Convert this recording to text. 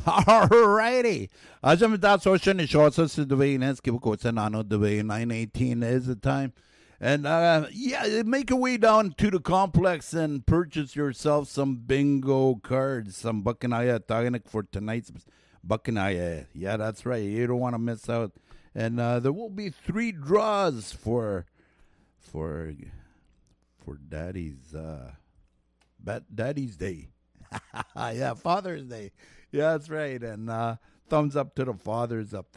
Alrighty. Ajam that's ocean is short so Dwayne has give quotes and ano Dwayne 9:18 is the time. And yeah, make your way down to the complex and purchase yourself some bingo cards, some Buccanaya Taganik for tonight's Buccanaya. Yeah, that's right. You don't want to miss out. And there will be 3 draws for for Daddy's Day. Yeah, Father's Day. Yeah, that's right. And thumbs up to the fathers up there.